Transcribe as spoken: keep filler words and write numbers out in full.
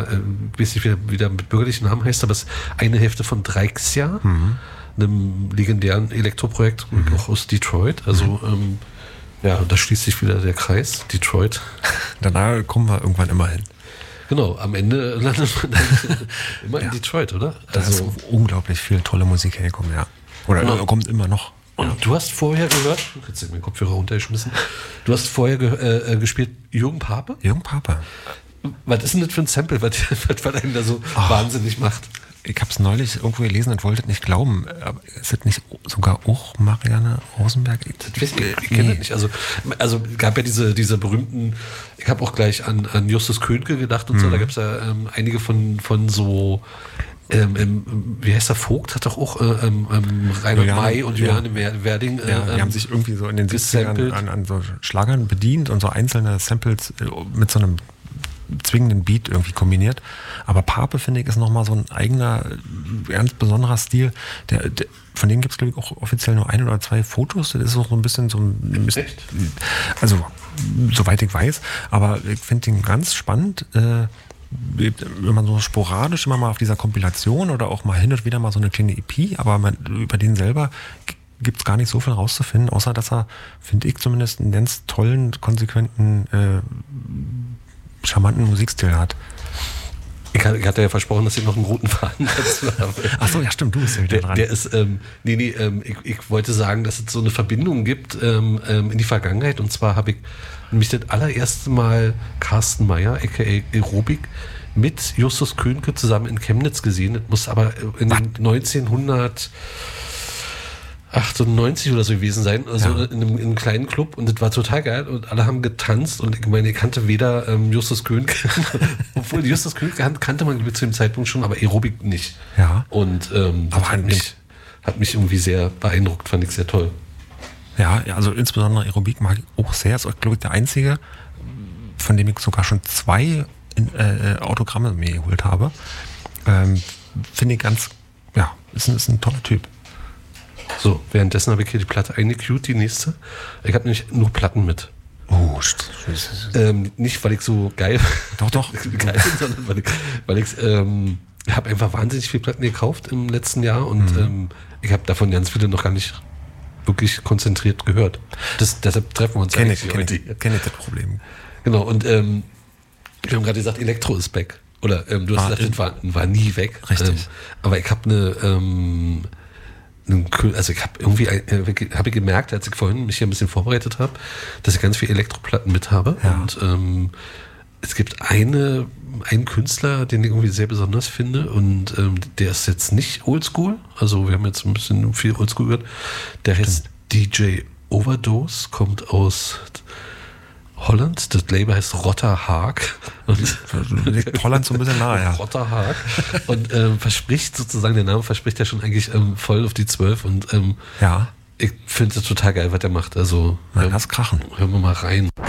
äh, weiß nicht, wie, wie der mit bürgerlichen Namen heißt, aber es ist eine Hälfte von Dreixia, mhm. einem legendären Elektroprojekt, mhm. auch aus Detroit. Also, mhm. ähm, ja, da schließt sich wieder der Kreis, Detroit. Danach kommen wir irgendwann immer hin. Genau, am Ende landet man dann immer ja. in Detroit, oder? Da also ist unglaublich viel tolle Musik hergekommen, ja. Oder genau. kommt immer noch. Und ja. du hast vorher gehört, jetzt habe ich meinen Kopfhörer runtergeschmissen, du hast vorher ge äh, gespielt Jürgen Pape? Jürgen Pape. Was ist denn das für ein Sample, was, was einen da so oh. wahnsinnig macht? Ich habe es neulich irgendwo gelesen und wollte es nicht glauben. Aber ist das nicht sogar auch Marianne Rosenberg? Das weiß ich, ich kenne nee. das nicht. Also, also gab ja diese, diese berühmten, ich habe auch gleich an, an Justus Könke gedacht und mhm. so, da gab es ja ähm, einige von, von so, ähm, ähm, wie heißt der, Vogt hat doch auch äh, ähm, Reinhold May und Juliane ja. Werding äh, ja, die ähm, haben sich irgendwie so in den siebzigern an, an so Schlagern bedient und so einzelne Samples mit so einem zwingenden Beat irgendwie kombiniert. Aber Pape, finde ich, ist nochmal so ein eigener, ganz besonderer Stil. Der, der, von denen gibt es, glaube ich, auch offiziell nur ein oder zwei Fotos. Das ist auch so ein bisschen so ein... Echt? Also, soweit ich weiß. Aber ich finde ihn ganz spannend. Äh, wenn man so sporadisch immer mal auf dieser Kompilation oder auch mal hin und wieder mal so eine kleine E P, aber man, über den selber gibt es gar nicht so viel rauszufinden, außer dass er, finde ich zumindest, einen ganz tollen, konsequenten, äh, charmanten Musikstil hat. Ich hatte ja versprochen, dass ich noch einen roten Faden dazu habe. Ach so, ja stimmt, du bist ja wieder der, dran. Der ist, ähm, nee, nee, ähm, ich, ich wollte sagen, dass es so eine Verbindung gibt ähm, ähm, in die Vergangenheit. Und zwar habe ich nämlich das allererste Mal Carsten Meyer, aka Aerobik, mit Justus Könke zusammen in Chemnitz gesehen. Das muss aber in den neunzehnhundertachtundneunzig oder so gewesen sein, also ja. in, einem, in einem kleinen Club, und das war total geil und alle haben getanzt und ich meine, ich kannte weder ähm, Justus Könke, obwohl Justus Könke kannte man zu dem Zeitpunkt schon, aber Aerobik nicht. Ja. Und ähm, aber das hat mich, hat mich irgendwie sehr beeindruckt, fand ich sehr toll. Ja, also insbesondere Aerobik mag ich auch sehr, ist auch, glaube ich, der einzige, von dem ich sogar schon zwei in, äh, Autogramme mir geholt habe. Ähm, finde ich ganz, ja, ist ein, ist ein toller Typ. So, währenddessen habe ich hier die Platte eingecued, die nächste. Ich habe nämlich nur Platten mit. Oh, ähm, nicht, weil ich so geil, doch, doch. geil bin, sondern weil ich, weil ich ähm, habe einfach wahnsinnig viele Platten gekauft im letzten Jahr und mhm. ähm, ich habe davon ganz viele noch gar nicht wirklich konzentriert gehört. Das, deshalb treffen wir uns kenn eigentlich ich, heute. Ich kenne das Problem. Genau, und ähm, wir haben gerade gesagt, Elektro ist back. Oder ähm, du hast war gesagt, das war, war nie weg. Richtig. Ähm, aber ich habe eine... Ähm, Also ich habe irgendwie äh, habe ich gemerkt, als ich vorhin mich hier ein bisschen vorbereitet habe, dass ich ganz viele Elektroplatten mit habe. Ja. Und ähm, es gibt eine, einen Künstler, den ich irgendwie sehr besonders finde, und ähm, der ist jetzt nicht oldschool. Also wir haben jetzt ein bisschen viel oldschool gehört. Der heißt D J Overdose, kommt aus Holland. Das Label heißt Rotter Haag. Liegt Holland so ein bisschen nahe, ja. Rotter Haag. Und ähm, verspricht sozusagen, der Name verspricht ja schon eigentlich ähm, voll auf die zwölf. Und ähm, ja. ich finde es total geil, was der macht. Also Na, lass krachen. Hören wir mal rein.